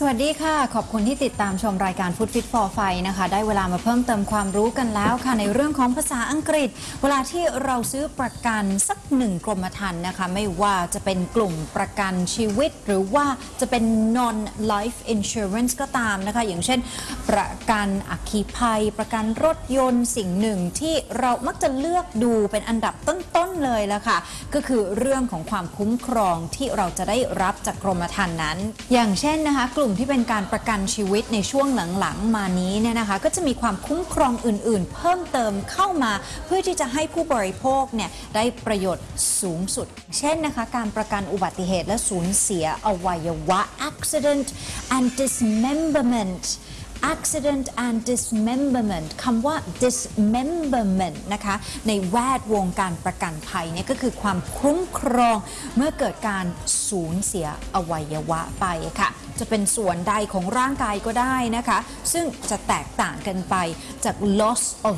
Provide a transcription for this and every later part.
สวัสดีค่ะขอบคุณที่ติดตามชมรายการ Food Fit for Fight นะคะได้เวลามาเพิ่มเติมความรู้กันแล้วค่ะในเรื่องของภาษาอังกฤษเวลาที่เราซื้อประกันสัก1กรมธรรม์นะคะไม่ว่าจะเป็นกลุ่มประกันชีวิตหรือว่าจะเป็น non life insurance ก็ตามนะคะอย่างเช่นประกันอัคคีภัยประกันรถยนต์สิ่งหนึ่งที่เรามักจะเลือกดูเป็นอันดับต้นๆเลยละค่ะก็คือเรื่องของความคุ้มครองที่เราจะได้รับจากกรมธรรม์นั้นอย่างเช่นนะคะกลุ่มที่เป็นการประกันชีวิตในช่วงหลังๆมานี้เนี่ยนะคะก็จะมีความคุ้มครองอื่นๆเพิ่มเติมเข้ามาเพื่อที่จะให้ผู้บริโภคเนี่ยได้ประโยชน์สูงสุดเช่นนะคะการประกันอุบัติเหตุและสูญเสียอวัยวะ accident and dismemberment accident and dismemberment คำว่า dismemberment นะคะในแวดวงการประกันภัยเนี่ยก็คือความคุ้มครองเมื่อเกิดการสูญเสียอวัยวะไปค่ะจะเป็นส่วนใดของร่างกายก็ได้นะคะซึ่งจะแตกต่างกันไปจาก loss of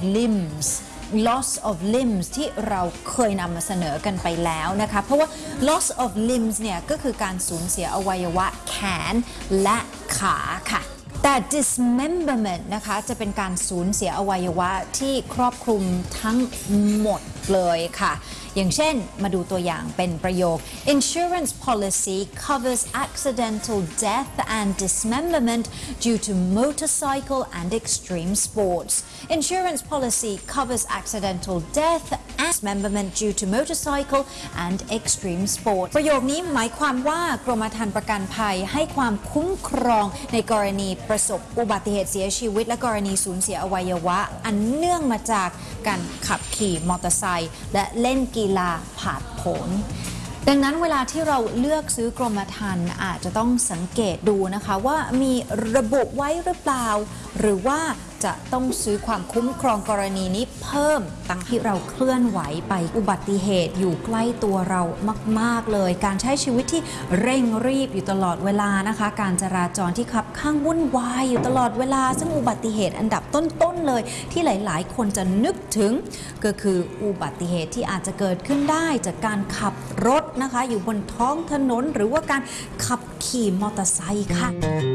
limbsที่เราเคยนำมาเสนอกันไปแล้วนะคะเพราะว่า loss of limbs เนี่ยก็คือการสูญเสียอวัยวะแขนและขาค่ะแต่ dismemberment นะคะจะเป็นการสูญเสียอวัยวะที่ครอบคลุมทั้งหมดเลยค่ะอย่างเช่นมาดูตัวอย่างเป็นประโยค Insurance policy covers accidental death and dismemberment due to motorcycle and extreme sports. Insurance policy covers accidental death and dismemberment due to motorcycle and extreme sports. ประโยคนี้หมายความว่ากรมธรรม์ประกันภัยให้ความคุ้มครองในกรณีประสบอุบัติเหตุเสียชีวิตและกรณีสูญเสียอวัยวะอันเนื่องมาจากการขับขี่มอเตอร์ไซค์และเล่นกีฬาผาดโผนดังนั้นเวลาที่เราเลือกซื้อกรมธรรม์อาจจะต้องสังเกตดูนะคะว่ามีระบุไว้หรือเปล่าหรือว่าจะต้องซื้อความคุ้มครองกรณีนี้เพิ่มตั้งที่เราเคลื่อนไหวไปอุบัติเหตุอยู่ใกล้ตัวเรามากๆเลยการใช้ชีวิตที่เร่งรีบอยู่ตลอดเวลานะคะการจราจรที่คับข้างวุ่นวายอยู่ตลอดเวลาซึ่งอุบัติเหตุอันดับต้นๆเลยที่หลายๆคนจะนึกถึงก็คืออุบัติเหตุที่อาจจะเกิดขึ้นได้จากการขับรถนะคะอยู่บนท้องถนนหรือว่าการขับขี่มอเตอร์ไซค์ค่ะ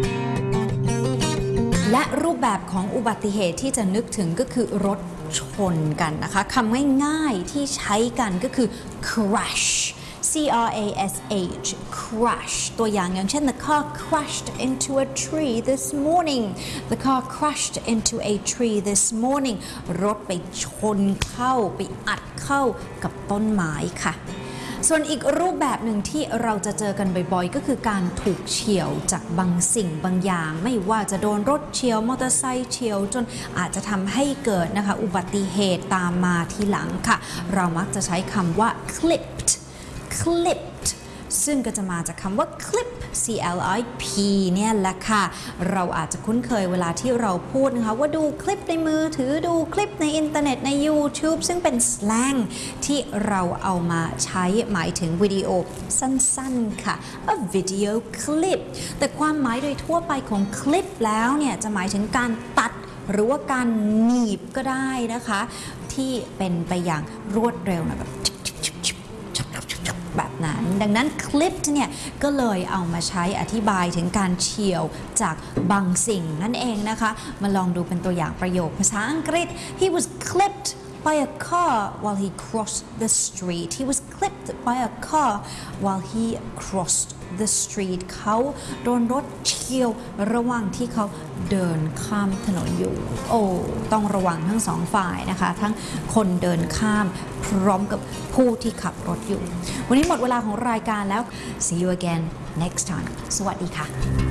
และรูปแบบของอุบัติเหตุที่จะนึกถึงก็คือรถชนกันนะคะคำง่ายๆที่ใช้กันก็คือ crash C-R-A-S-H crash ตัวอย่างเช่น the car crashed into a tree this morning the car crashed into a tree this morning รถไปชนเข้าไปอัดเข้ากับต้นไม้ค่ะส่วนอีกรูปแบบหนึ่งที่เราจะเจอกันบ่อยๆก็คือการถูกเฉี่ยวจากบางสิ่งบางอย่างไม่ว่าจะโดนรถเฉี่ยวมอเตอร์ไซค์เฉี่ยวจนอาจจะทำให้เกิดนะคะอุบัติเหตุตามมาทีหลังค่ะเรามักจะใช้คำว่า clipped ซึ่งก็จะมาจากคำว่า clip C-L-I-P เนี่ยแหละค่ะเราอาจจะคุ้นเคยเวลาที่เราพูดนะคะว่าดูคลิปในมือถือดูคลิปในอินเทอร์เน็ตใน YouTube ซึ่งเป็นสแลงที่เราเอามาใช้หมายถึงวิดีโอสั้นๆค่ะ a video clip แต่ความหมายโดยทั่วไปของคลิปแล้วเนี่ยจะหมายถึงการตัดหรือว่าการหนีบก็ได้นะคะที่เป็นไปอย่างรวดเร็วนะแบบนั้นดังนั้นคลิปเนี่ยก็เลยเอามาใช้อธิบายถึงการเฉี่ยวจากบางสิ่งนั่นเองนะคะมาลองดูเป็นตัวอย่างประโยคภาษาอังกฤษ He was clipped by a car while he crossed the street He was clipped by a car while he crossed the street เขาโดนรถเฉี่ยวระหว่างที่เขาเดินข้ามถนนอยู่ต้องระวังทั้งสองฝ่ายนะคะทั้งคนเดินข้ามพร้อมกับผู้ที่ขับรถอยู่วันนี้หมดเวลาของรายการแล้ว See you again next time สวัสดีค่ะ